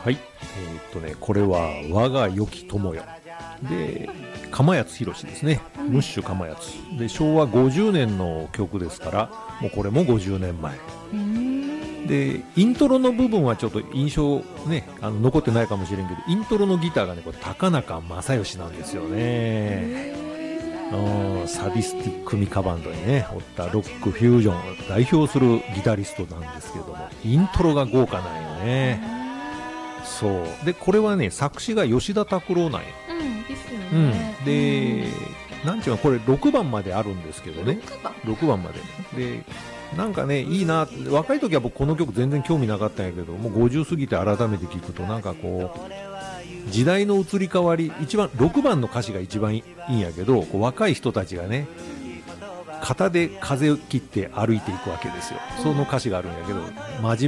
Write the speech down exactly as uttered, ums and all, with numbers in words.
はい、えー、っとねこれは我が良き友よで釜谷宏ですね、うん、ムッシュ釜谷でしょうわごじゅうねんの曲ですからもうこれもごじゅうねんまえ、うん、でイントロの部分はちょっと印象ねあの残ってないかもしれんけどイントロのギターがねこれ高中正義なんですよね。サディスティックミカバンドにねおったロックフュージョンを代表するギタリストなんですけどもイントロが豪華なんよね。そうでこれはね作詞が吉田拓郎なんよ、 うんですよね、うん、で、うん、なんていうのこれろくばんまであるんですけどねろくばんまででなんかねいいな若い時は僕この曲全然興味なかったんやけどもうごじゅう過ぎて改めて聞くとなんかこう時代の移り変わり一番ろくばんの歌詞が一番いいんやけどこう若い人たちがね肩で風を切って歩いていくわけですよ。その歌詞があるんやけど真面